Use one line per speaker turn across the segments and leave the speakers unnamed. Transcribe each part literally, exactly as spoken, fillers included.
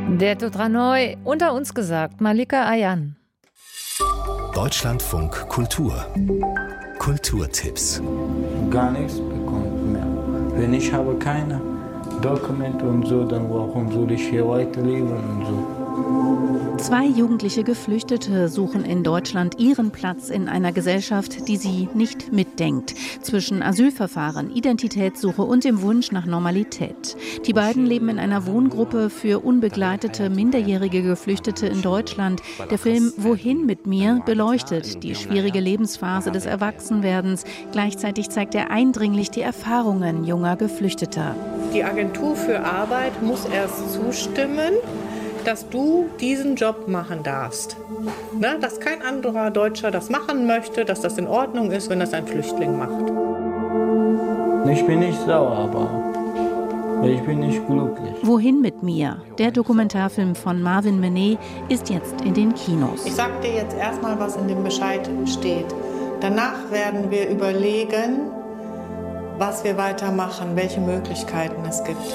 Der Tutranoi, unter uns gesagt, Malika Ayan.
Deutschlandfunk Kultur. Kulturtipps.
Gar nichts bekommen mehr. Wenn ich habe keine Dokumente und so, dann warum soll ich hier weiterleben und so.
Zwei jugendliche Geflüchtete suchen in Deutschland ihren Platz in einer Gesellschaft, die sie nicht mitdenkt. Zwischen Asylverfahren, Identitätssuche und dem Wunsch nach Normalität. Die beiden leben in einer Wohngruppe für unbegleitete, minderjährige Geflüchtete in Deutschland. Der Film Wohin mit mir beleuchtet die schwierige Lebensphase des Erwachsenwerdens. Gleichzeitig zeigt er eindringlich die Erfahrungen junger Geflüchteter.
Die Agentur für Arbeit muss erst zustimmen, dass du diesen Job machen darfst. Ne? Dass kein anderer Deutscher das machen möchte, dass das in Ordnung ist, wenn das ein Flüchtling macht.
Ich bin nicht sauer, aber ich bin nicht glücklich.
Wohin mit mir? Der Dokumentarfilm von Marvin Menet ist jetzt in den Kinos.
Ich sag dir jetzt erstmal, was in dem Bescheid steht. Danach werden wir überlegen, was wir weitermachen, welche Möglichkeiten es gibt.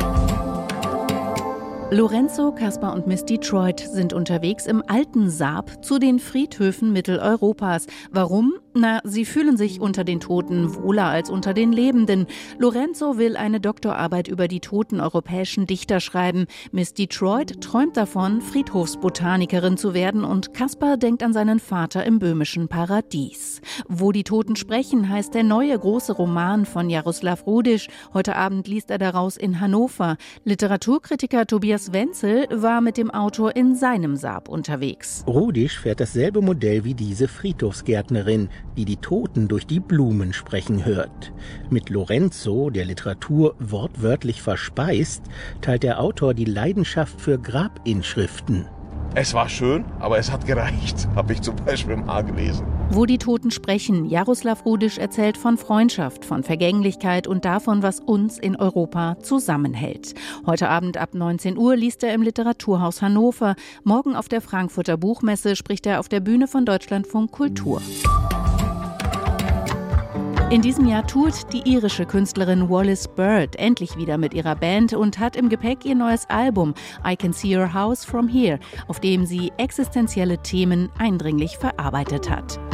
Lorenzo, Kaspar und Miss Detroit sind unterwegs im alten Saab zu den Friedhöfen Mitteleuropas. Warum? Na, sie fühlen sich unter den Toten wohler als unter den Lebenden. Lorenzo will eine Doktorarbeit über die toten europäischen Dichter schreiben. Miss Detroit träumt davon, Friedhofsbotanikerin zu werden, und Kaspar denkt an seinen Vater im böhmischen Paradies. Wo die Toten sprechen, heißt der neue große Roman von Jaroslav Rudisch. Heute Abend liest er daraus in Hannover. Literaturkritiker Tobias Wenzel war mit dem Autor in seinem Saab unterwegs.
Rudisch fährt dasselbe Modell wie diese Friedhofsgärtnerin, die die Toten durch die Blumen sprechen hört. Mit Lorenzo, der Literatur wortwörtlich verspeist, teilt der Autor die Leidenschaft für Grabinschriften.
Es war schön, aber es hat gereicht, habe ich zum Beispiel mal gelesen.
Wo die Toten sprechen. Jaroslav Rudisch erzählt von Freundschaft, von Vergänglichkeit und davon, was uns in Europa zusammenhält. Heute Abend ab neunzehn Uhr liest er im Literaturhaus Hannover. Morgen auf der Frankfurter Buchmesse spricht er auf der Bühne von Deutschlandfunk Kultur. In diesem Jahr tourt die irische Künstlerin Wallis Bird endlich wieder mit ihrer Band und hat im Gepäck ihr neues Album I Can See Your House From Here, auf dem sie existenzielle Themen eindringlich verarbeitet hat.